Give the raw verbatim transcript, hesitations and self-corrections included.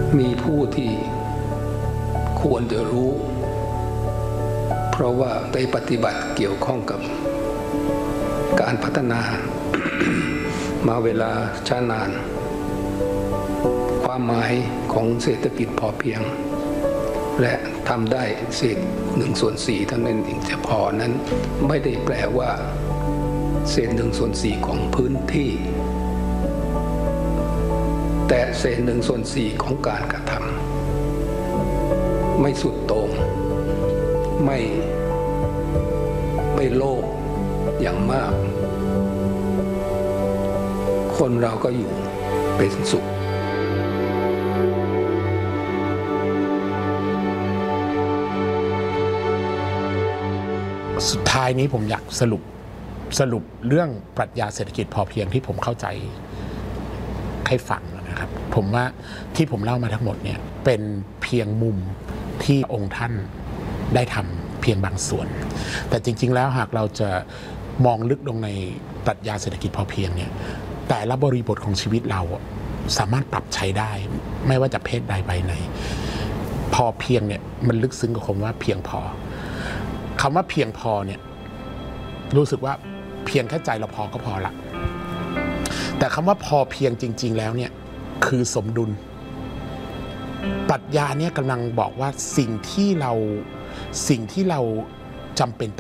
มีผู้ที่ควรจะรู้เพราะว่าได้ปฏิบัติเกี่ยวข้องกับการพัฒนา มาเวลาช้านานความหมายของเศรษฐกิจพอเพียงและทำได้เศษหนึ่งส่วนสี่เท่านั้นเองจะพอนั้นไม่ได้แปลว่าเศษหนึ่งส่วนสี่ของพื้นที่แต่เศษหนึ่งส่วนสี่ของการกระทำไม่สุดโต่งไม่ไม่โลภอย่างมากคนเราก็อยู่เป็นสุขสุดท้ายนี้ผมอยากสรุปสรุปเรื่องปรัชญาเศรษฐกิจพอเพียงที่ผมเข้าใจให้ฟังนะครับผมว่าที่ผมเล่ามาทั้งหมดเนี่ยเป็นเพียงมุมที่องค์ท่านได้ทำเพียงบางส่วนแต่จริงๆแล้วหากเราจะมองลึกลงในปรัชญาเศรษฐกิจพอเพียงเนี่ยแต่ละบริบทของชีวิตเราสามารถปรับใช้ได้ไม่ว่าจะเพศใดใบไหนพอเพียงเนี่ยมันลึกซึ้งกับคำว่าเพียงพอคำว่าเพียงพอเนี่ยรู้สึกว่าเพียงแค่ใจเราพอก็พอละแต่คำว่าพอเพียงจริงๆแล้วเนี่ยคือสมดุลปรัชญาเนี่ยกำลังบอกว่าสิ่งที่เราสิ่งที่เราจำเป็น